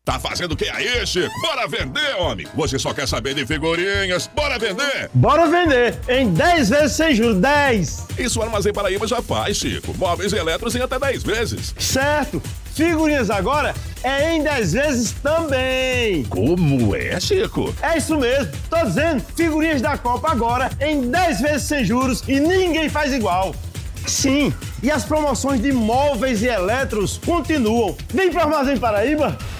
Tá fazendo o que aí, Chico? Bora vender, homem! Você só quer saber de figurinhas? Bora vender! Bora vender! Em 10 vezes sem juros, 10! Isso o Armazém Paraíba já faz, Chico. Móveis e eletros em até 10 vezes. Certo! Figurinhas agora é em 10 vezes também! Como é, Chico? É isso mesmo! Tô dizendo, figurinhas da Copa agora em 10 vezes sem juros e ninguém faz igual! Sim, e as promoções de móveis e eletros continuam. Vem pro Armazém Paraíba!